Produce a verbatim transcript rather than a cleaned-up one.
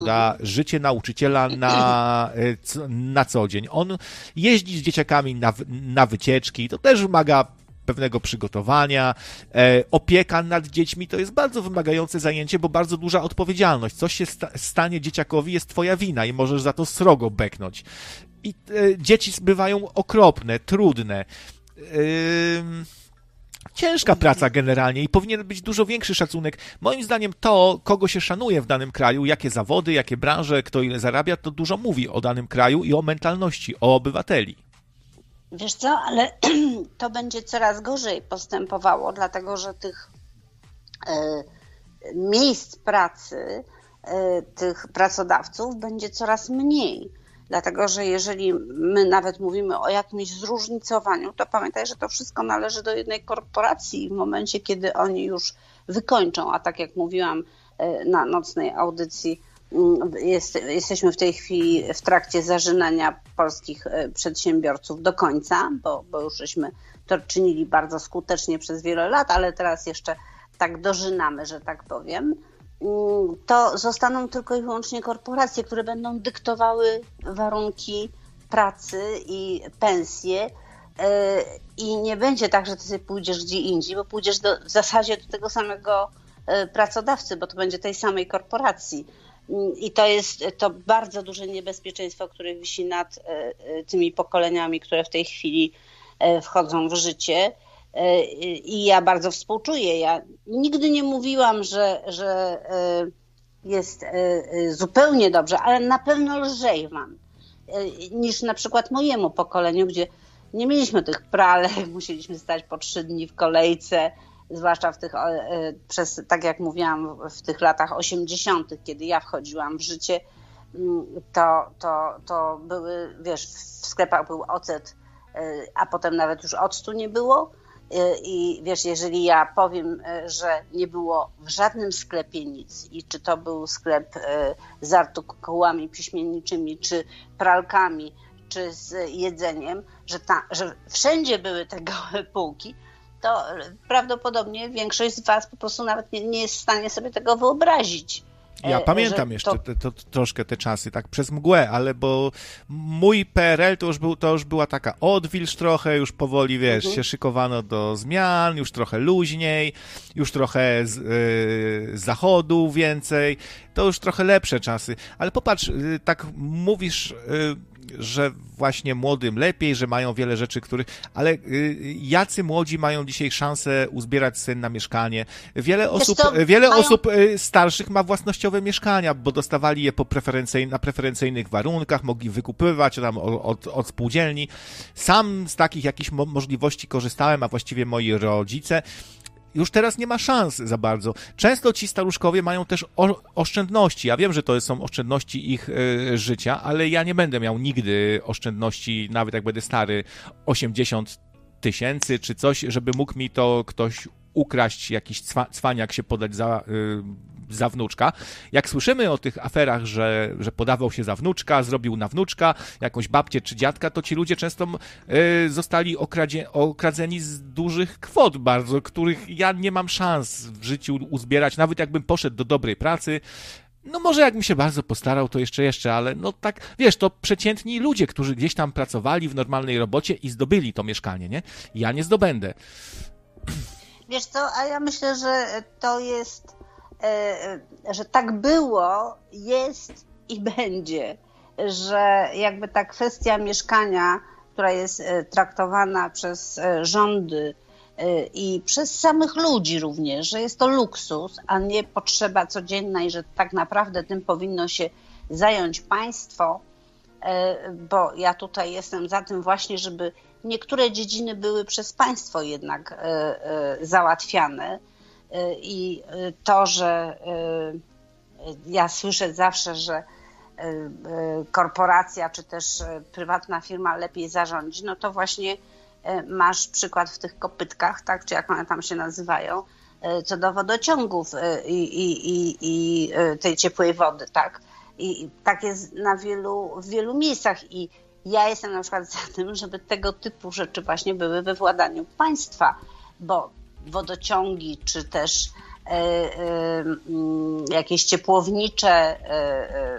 życie nauczyciela na, na co dzień. On jeździ z dzieciakami na, na wycieczki, to też wymaga pewnego przygotowania. E, opieka nad dziećmi to jest bardzo wymagające zajęcie, bo bardzo duża odpowiedzialność. Coś się sta- stanie dzieciakowi, jest twoja wina i możesz za to srogo beknąć. I e, dzieci bywają okropne, trudne. E, Ciężka praca generalnie i powinien być dużo większy szacunek. Moim zdaniem to, kogo się szanuje w danym kraju, jakie zawody, jakie branże, kto ile zarabia, to dużo mówi o danym kraju i o mentalności, o obywateli. Wiesz co, ale to będzie coraz gorzej postępowało, dlatego że tych y, miejsc pracy, y, tych pracodawców będzie coraz mniej. Dlatego, że jeżeli my nawet mówimy o jakimś zróżnicowaniu, to pamiętaj, że to wszystko należy do jednej korporacji w momencie, kiedy oni już wykończą. A tak jak mówiłam na nocnej audycji, jest, jesteśmy w tej chwili w trakcie zażynania polskich przedsiębiorców do końca, bo, bo już żeśmy to czynili bardzo skutecznie przez wiele lat, ale teraz jeszcze tak dożynamy, że tak powiem. To zostaną tylko i wyłącznie korporacje, które będą dyktowały warunki pracy i pensje i nie będzie tak, że ty sobie pójdziesz gdzie indziej, bo pójdziesz do, w zasadzie do tego samego pracodawcy, bo to będzie tej samej korporacji. I to jest to bardzo duże niebezpieczeństwo, które wisi nad tymi pokoleniami, które w tej chwili wchodzą w życie. I ja bardzo współczuję. Ja nigdy nie mówiłam, że, że jest zupełnie dobrze, ale na pewno lżej wam niż na przykład mojemu pokoleniu, gdzie nie mieliśmy tych pralek, musieliśmy stać po trzy dni w kolejce, zwłaszcza w tych, przez, tak jak mówiłam, w tych latach osiemdziesiątych, kiedy ja wchodziłam w życie, to, to, to były, wiesz, w sklepach był ocet, a potem nawet już octu nie było. I wiesz, jeżeli ja powiem, że nie było w żadnym sklepie nic i czy to był sklep z artykułami piśmienniczymi, czy pralkami, czy z jedzeniem, że, ta, że wszędzie były te gołe półki, to prawdopodobnie większość z was po prostu nawet nie, nie jest w stanie sobie tego wyobrazić. Ja pamiętam jeszcze to... te, to, troszkę te czasy, tak przez mgłę, ale bo mój P R L to już, był, to już była taka odwilż trochę, już powoli, wiesz, mhm. się szykowano do zmian, już trochę luźniej, już trochę z, yy, z zachodu więcej, to już trochę lepsze czasy, ale popatrz, yy, tak mówisz... Yy, że właśnie młodym lepiej, że mają wiele rzeczy, których... Ale y, jacy młodzi mają dzisiaj szansę uzbierać syn na mieszkanie? Wiele osób, wiele mają... osób y, starszych ma własnościowe mieszkania, bo dostawali je po preferencyj... na preferencyjnych warunkach, mogli wykupywać tam od, od spółdzielni. Sam z takich jakichś mo- możliwości korzystałem, a właściwie moi rodzice. Już teraz nie ma szans za bardzo. Często ci staruszkowie mają też o, oszczędności. Ja wiem, że to są oszczędności ich y, życia, ale ja nie będę miał nigdy oszczędności, nawet jak będę stary, osiemdziesiąt tysięcy czy coś, żeby mógł mi to ktoś ukraść, jakiś cwa, cwaniak się podać za, y, za wnuczka. Jak słyszymy o tych aferach, że, że podawał się za wnuczka, zrobił na wnuczka, jakąś babcię czy dziadka, to ci ludzie często y, zostali okradzie, okradzeni z dużych kwot bardzo, których ja nie mam szans w życiu uzbierać, nawet jakbym poszedł do dobrej pracy. No może jakbym się bardzo postarał, to jeszcze, jeszcze, ale no tak, wiesz, to przeciętni ludzie, którzy gdzieś tam pracowali w normalnej robocie i zdobyli to mieszkanie, nie? Ja nie zdobędę. Wiesz co, a ja myślę, że to jest, że tak było, jest i będzie, że jakby ta kwestia mieszkania, która jest traktowana przez rządy i przez samych ludzi również, że jest to luksus, a nie potrzeba codzienna i że tak naprawdę tym powinno się zająć państwo, bo ja tutaj jestem za tym właśnie, żeby niektóre dziedziny były przez państwo jednak załatwiane i to, że ja słyszę zawsze, że korporacja czy też prywatna firma lepiej zarządzi, no to właśnie masz przykład w tych kopytkach, tak, czy jak one tam się nazywają, co do wodociągów i, i, i, i tej ciepłej wody, tak. I tak jest na wielu, w wielu miejscach i ja jestem na przykład za tym, żeby tego typu rzeczy właśnie były we władaniu państwa, bo wodociągi czy też y, y, y, jakieś ciepłownicze y,